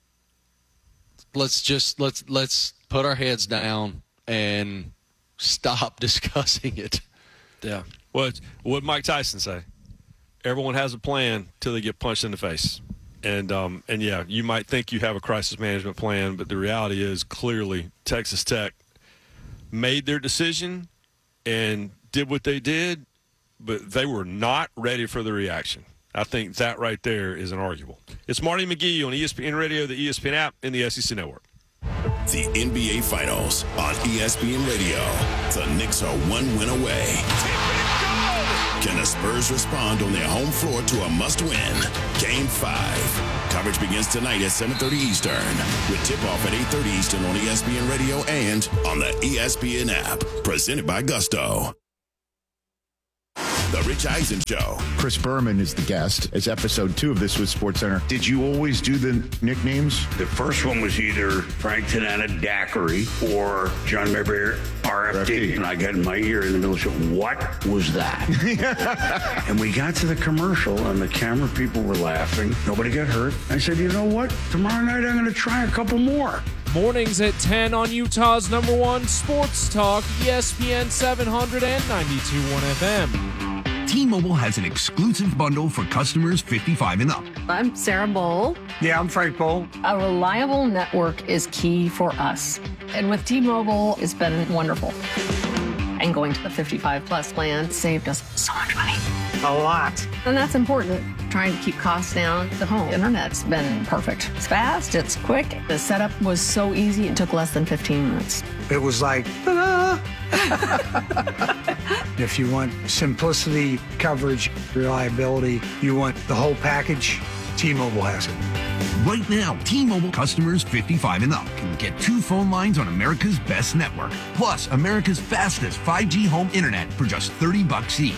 let's just let's let's put our heads down and stop discussing it. Yeah. What what Mike Tyson say? Everyone has a plan till they get punched in the face. And um and yeah, you might think you have a crisis management plan, but the reality is clearly Texas Tech made their decision and did what they did, but they were not ready for the reaction. I think that right there is inarguable. It's Marty McGee on E S P N Radio, the E S P N app, and the S E C Network. The N B A Finals on E S P N Radio. The Knicks are one win away. Can the Spurs respond on their home floor to a must-win? Game five. Coverage begins tonight at seven thirty Eastern with tip-off at eight thirty Eastern on E S P N Radio and on the E S P N app. Presented by Gusto. The Rich Eisen Show. Chris Berman is the guest. It's episode two of This Was SportsCenter. Did you always do the nicknames? The first one was either Frank Tanana Daiquiri or John Mayberry R F D. And I got in my ear in the middle of the show, what was that? And we got to the commercial and the camera people were laughing. Nobody got hurt. I said, you know what? Tomorrow night I'm going to try a couple more. Mornings at ten on Utah's number one sports talk, E S P N seven hundred and ninety-two point one F M. T-Mobile has an exclusive bundle for customers fifty-five and up. I'm Sarah Bowl. Yeah, I'm Frank Bowl. A reliable network is key for us. And with T-Mobile, it's been wonderful. And going to the fifty-five plus plan saved us so much money. A lot. And that's important. Trying to keep costs down. The home internet's been perfect. It's fast, it's quick. The setup was so easy, it took less than fifteen minutes. It was like, ta-da! If you want simplicity, coverage, reliability, you want the whole package, T-Mobile has it. Right now, T-Mobile customers fifty-five and up can get two phone lines on America's best network, plus America's fastest five G home internet for just thirty bucks each.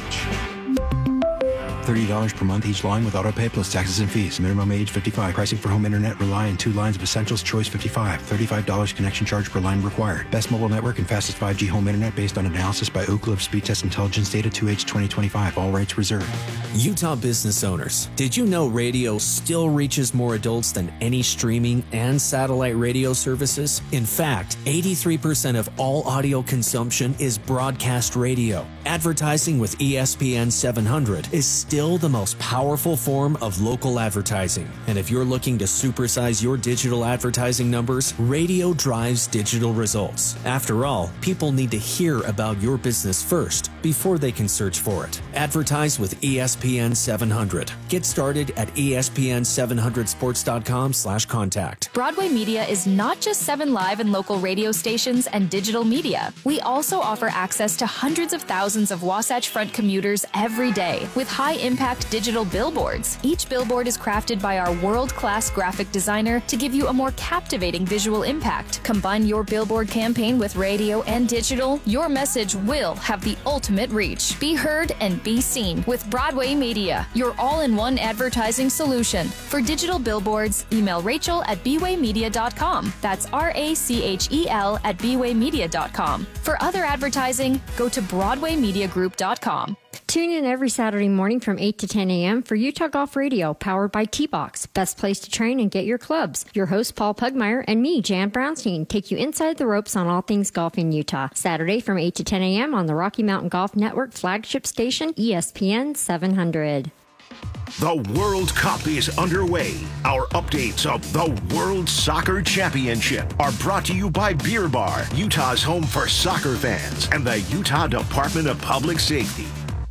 thirty dollars per month each line with autopay plus taxes and fees. Minimum age fifty-five. Pricing for home internet rely on two lines of Essentials Choice fifty-five. thirty-five dollars connection charge per line required. Best mobile network and fastest five G home internet based on analysis by Oak Cliff Speed Test Intelligence Data two H twenty twenty-five. All rights reserved. Utah business owners, did you know radio still reaches more adults than any streaming and satellite radio services? In fact, eighty-three percent of all audio consumption is broadcast radio. Advertising with E S P N seven hundred is still the most powerful form of local advertising. And if you're looking to supersize your digital advertising numbers, radio drives digital results. After all, people need to hear about your business first before they can search for it. Advertise with E S P N seven hundred. Get started at E S P N seven hundred sports dot com slash contact. Broadway Media is not just seven live and local radio stations and digital media. We also offer access to hundreds of thousands of Wasatch Front commuters every day with high-impact digital billboards. Each billboard is crafted by our world-class graphic designer to give you a more captivating visual impact. Combine your billboard campaign with radio and digital, your message will have the ultimate reach. Be heard and be seen with Broadway Media, your all-in-one advertising solution. For digital billboards, email Rachel at b way media dot com. That's R A C H E L at b way media dot com. For other advertising, go to broadway media group dot com. Tune in every Saturday morning from eight to ten a.m. for Utah Golf Radio, powered by T-Box. Best place to train and get your clubs. Your host, Paul Pugmire, and me, Jan Brownstein, take you inside the ropes on all things golf in Utah. Saturday from eight to ten a.m. on the Rocky Mountain Golf Network flagship station, E S P N seven hundred. The World Cup is underway. Our updates of the World Soccer Championship are brought to you by Beer Bar, Utah's home for soccer fans, and the Utah Department of Public Safety.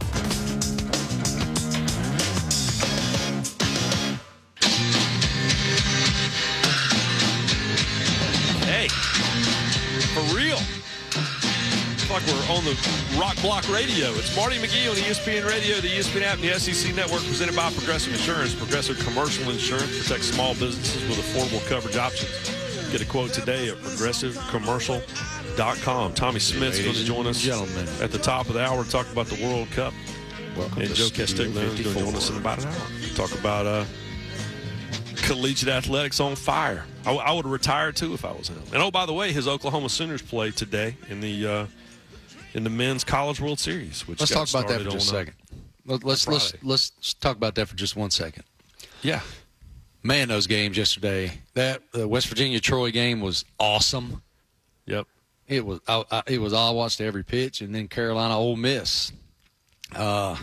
Hey, for real. Like we're on the Rock Block Radio. It's Marty McGee on E S P N Radio, the E S P N app, and the S E C Network, presented by Progressive Insurance. Progressive Commercial Insurance protects small businesses with affordable coverage options. Get a quote today at progressive commercial dot com. Tommy Smith's going to join us gentlemen. at the top of the hour to talk about the World Cup. Welcome and to Joe Castiglione is going to join us in about an hour. Talk about uh, collegiate athletics on fire. I, I would have retired, too, if I was him. And, oh, by the way, his Oklahoma Sooners play today in the uh, – in the Men's College World Series. Which let's talk about that for just a second. Let's let's Friday. let's talk about that for just one second. Yeah, man, those games yesterday. That uh, West Virginia Troy game was awesome. Yep, it was. I, I, it was. I watched every pitch, and then Carolina Ole Miss. Uh,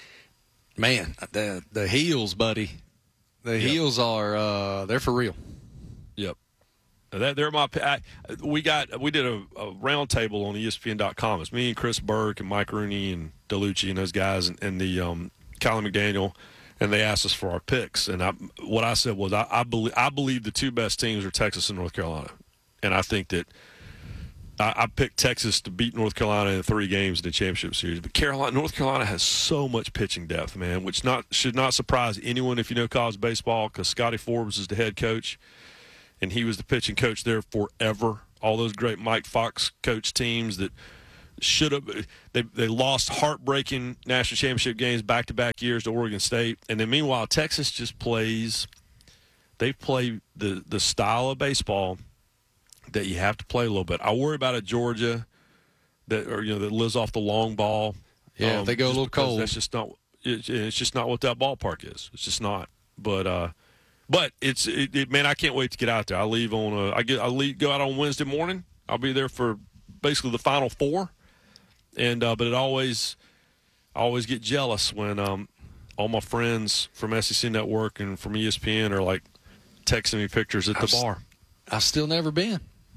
man, the the Heels, buddy. The yep. Heels are uh, they're for real. Yep. That they're my. I, we got we did a, a round table on E S P N dot com. It's me and Chris Burke and Mike Rooney and DeLucci and those guys and, and the um, Colin McDaniel, and they asked us for our picks. And I, what I said was I, I believe I believe the two best teams are Texas and North Carolina, and I think that I, I picked Texas to beat North Carolina in three games in the championship series. But Carolina, North Carolina has so much pitching depth, man, which not should not surprise anyone if you know college baseball, because Scotty Forbes is the head coach. And he was the pitching coach there forever. All those great Mike Fox coach teams that should have they they lost heartbreaking national championship games back to back years to Oregon State. And then meanwhile, Texas just plays. They play the the style of baseball that you have to play a little bit. I worry about a Georgia that or you know that lives off the long ball. Yeah, um, if they go a little cold. That's just not. It, it's just not what that ballpark is. It's just not. But. uh But it's it, it, man, I can't wait to get out there. I leave on a, I get I leave, go out on Wednesday morning. I'll be there for basically the Final Four, and uh, but it always I always get jealous when um, all my friends from S E C Network and from E S P N are like texting me pictures at the I've, bar. I've still never been.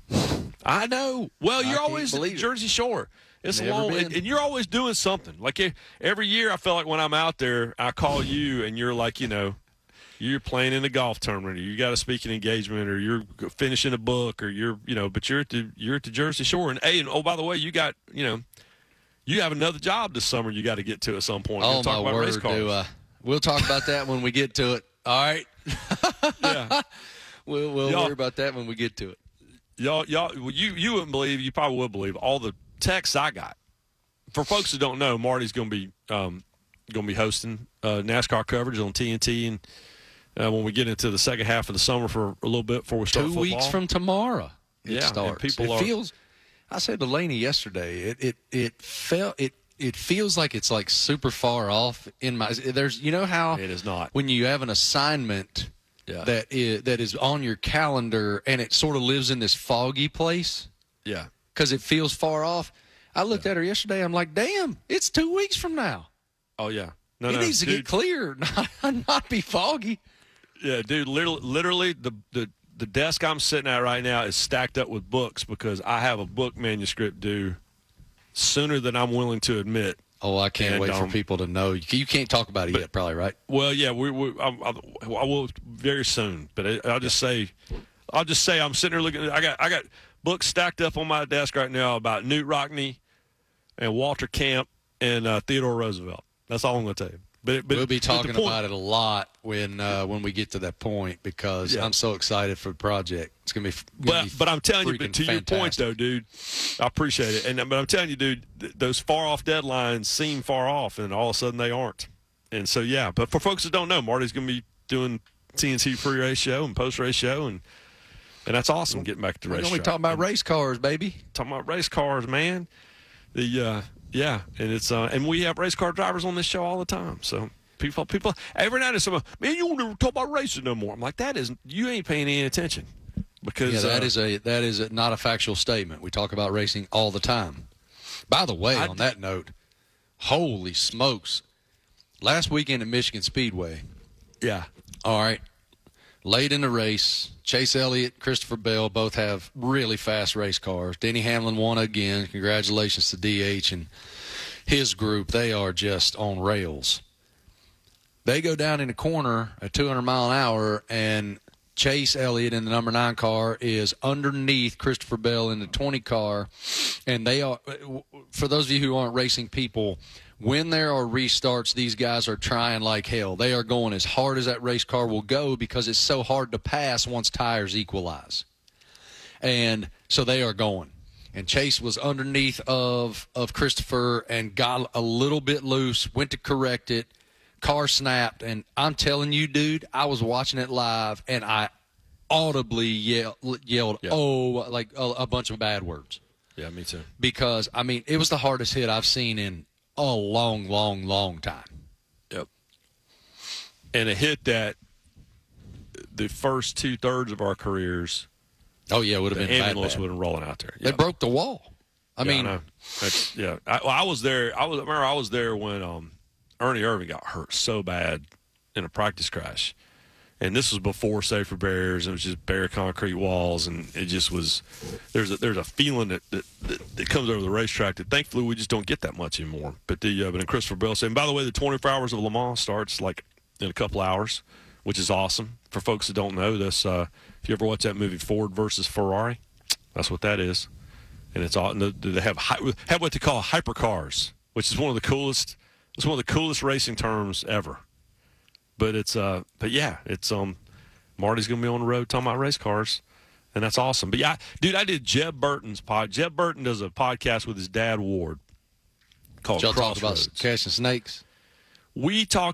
I know. Well, you're I always at Jersey Shore. It's Never long, been. and, and you're always doing something. Like every year, I feel like when I'm out there, I call you, and you're like, you know. You're playing in a golf tournament, or you got a speaking engagement, or you're finishing a book, or you're, you know, but you're at the you're at the Jersey Shore, and hey, and oh, by the way, you got, you know, you have another job this summer you got to get to at some point. Oh talk my about word, race cars. do I? We'll talk about that when we get to it. All right, yeah. We'll, we'll y'all, worry about that when we get to it. Y'all, y'all, you, you wouldn't believe, you probably would believe, all the texts I got. For folks who don't know, Marty's going to be um, going to be hosting uh, NASCAR coverage on T N T, and uh, when we get into the second half of the summer for a little bit before we start Two football. weeks from tomorrow, it yeah, starts. People it are, feels. I said to Laney yesterday, it it it felt it. It feels like it's like super far off in my. There's, you know how it is not when you have an assignment yeah. that is that is on your calendar and it sort of lives in this foggy place. Yeah, because it feels far off. I looked yeah. at her yesterday. I'm like, damn, it's two weeks from now. Oh yeah, no, it no, needs to dude. get clear, not not be foggy. Yeah, dude. Literally, literally the the the desk I'm sitting at right now is stacked up with books because I have a book manuscript due sooner than I'm willing to admit. Oh, I can't and, wait um, for people to know. You can't talk about it but, yet, probably, right? Well, yeah, we, we I, I, I will very soon. But I, I'll just say, I'll just say I'm sitting there looking. I got I got books stacked up on my desk right now about Newt Rockney and Walter Camp and uh, Theodore Roosevelt. That's all I'm going to tell you. But, but we'll be talking point, about it a lot when uh, when we get to that point because yeah. I'm so excited for the project. It's gonna be. Gonna but be but I'm telling you, but to fantastic. your points though, dude, I appreciate it. And but I'm telling you, dude, th- those far off deadlines seem far off, and all of a sudden they aren't. And so yeah, but for folks that don't know, Marty's gonna be doing T N T pre-race show and post-race show, and and that's awesome. Getting back to We're race. We're talking about and, race cars, baby. Talking about race cars, man. The uh, yeah, and it's uh, and we have race car drivers on this show all the time, so. People, people, every night someone, man, you won't never talk about racing no more. I'm like, that is, you ain't paying any attention, because yeah, that uh, is a that is a, not a factual statement. We talk about racing all the time. By the way, I, on that note, holy smokes, last weekend at Michigan Speedway. Yeah. All right. Late in the race, Chase Elliott, Christopher Bell both have really fast race cars. Denny Hamlin won again. Congratulations to D H and his group. They are just on rails. They go down in the corner at two hundred mile an hour, and Chase Elliott in the number nine car is underneath Christopher Bell in the twenty car. And they are, for those of you who aren't racing people, when there are restarts, these guys are trying like hell. They are going as hard as that race car will go because it's so hard to pass once tires equalize. And so they are going. And Chase was underneath of, of Christopher and got a little bit loose, went to correct it. Car snapped, and I'm telling you, dude, I was watching it live, and I audibly yelled, yelled yeah. oh, like a, a bunch of bad words. Yeah, me too. Because, I mean, it was the hardest hit I've seen in a long, long, long time. Yep. And a hit that the first two-thirds of our careers, oh, yeah, would have been bad. The ambulance would have been rolling out there. They yep. broke the wall. I yeah, mean. I That's, yeah. I, well, I was there. I was, remember I was there when um, – Ernie Irvin got hurt so bad in a practice crash. And this was before safer barriers. It was just bare concrete walls, and it just was there's a, there's a feeling that, that, that, that comes over the racetrack that thankfully we just don't get that much anymore. But the uh, but in Christopher Bell said, and by the way, the twenty-four hours of Le Mans starts like in a couple hours, which is awesome. For folks that don't know this, uh, if you ever watch that movie Ford versus Ferrari, that's what that is. And it's all, and they have, have what they call hypercars, which is one of the coolest – it's one of the coolest racing terms ever. But it's uh but yeah, it's um Marty's gonna be on the road talking about race cars, and that's awesome. But yeah, dude, I did Jeb Burton's pod. Jeb Burton does a podcast with his dad Ward called Y'all Crossroads. Talk about catching snakes. We talked